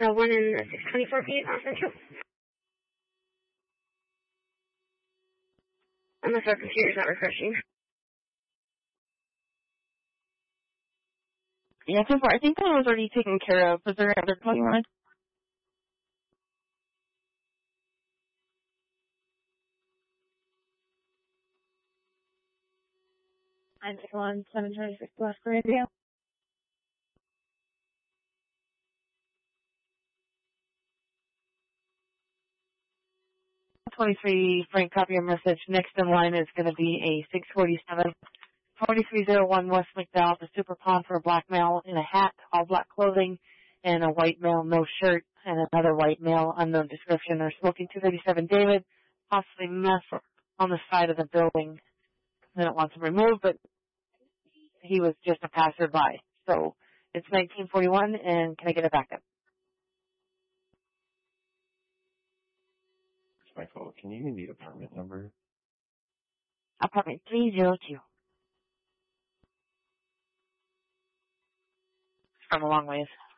One in 624 feet off Central. Unless our computer's not refreshing. Yeah, so far, I think that was already taken care of. Was there other call you wanted? I'm 726 West Radio. 23, Frank, copy your message. Next in line is going to be a 647. 4301 West McDowell, the super pawn for a black male in a hat, all black clothing, and a white male, no shirt, and another white male, unknown description, or smoking 237 David, possibly meth on the side of the building. They don't want to remove, but he was just a passerby. So it's 1941, and can I get a backup? Michael, can you give me the apartment number? Apartment 302. From a long ways.